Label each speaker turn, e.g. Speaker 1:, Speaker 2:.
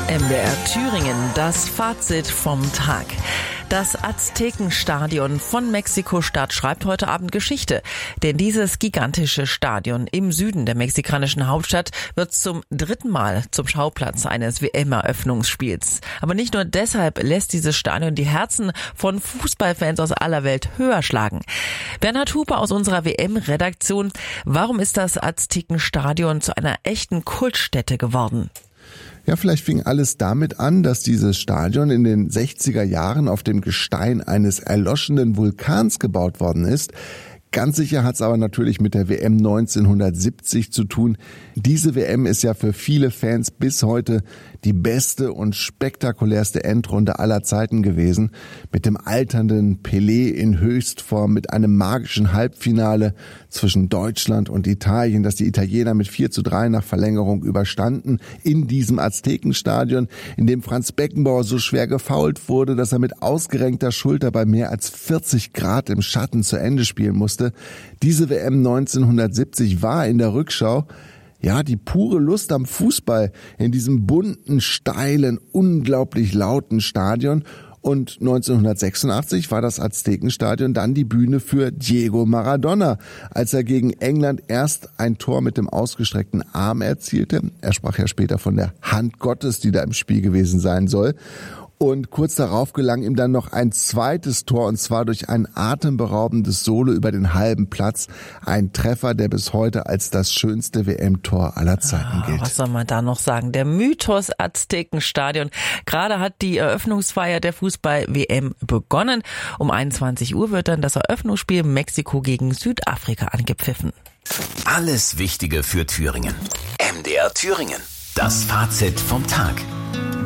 Speaker 1: MDR Thüringen, das Fazit vom Tag. Das Aztekenstadion von Mexiko-Stadt schreibt heute Abend Geschichte. Denn dieses gigantische Stadion im Süden der mexikanischen Hauptstadt wird zum 3. Mal zum Schauplatz eines WM-Eröffnungsspiels. Aber nicht nur deshalb lässt dieses Stadion die Herzen von Fußballfans aus aller Welt höher schlagen. Bernhard Huber aus unserer WM-Redaktion. Warum ist das Aztekenstadion zu einer echten Kultstätte geworden?
Speaker 2: Ja, vielleicht fing alles damit an, dass dieses Stadion in den 60er Jahren auf dem Gestein eines erloschenen Vulkans gebaut worden ist. Ganz sicher hat es aber natürlich mit der WM 1970 zu tun. Diese WM ist ja für viele Fans bis heute die beste und spektakulärste Endrunde aller Zeiten gewesen. Mit dem alternden Pelé in Höchstform, mit einem magischen Halbfinale zwischen Deutschland und Italien, das die Italiener mit 4:3 nach Verlängerung überstanden. In diesem Aztekenstadion, in dem Franz Beckenbauer so schwer gefoult wurde, dass er mit ausgerenkter Schulter bei mehr als 40 Grad im Schatten zu Ende spielen musste. Diese WM 1970 war in der Rückschau ja die pure Lust am Fußball in diesem bunten, steilen, unglaublich lauten Stadion. Und 1986 war das Aztekenstadion dann die Bühne für Diego Maradona, als er gegen England erst ein Tor mit dem ausgestreckten Arm erzielte. Er sprach ja später von der Hand Gottes, die da im Spiel gewesen sein soll. Und kurz darauf gelang ihm dann noch ein zweites Tor, und zwar durch ein atemberaubendes Solo über den halben Platz. Ein Treffer, der bis heute als das schönste WM-Tor aller Zeiten gilt.
Speaker 1: Was soll man da noch sagen? Der Mythos Aztekenstadion. Gerade hat die Eröffnungsfeier der Fußball-WM begonnen. Um 21 Uhr wird dann das Eröffnungsspiel Mexiko gegen Südafrika angepfiffen.
Speaker 3: Alles Wichtige für Thüringen. MDR Thüringen. Das Fazit vom Tag.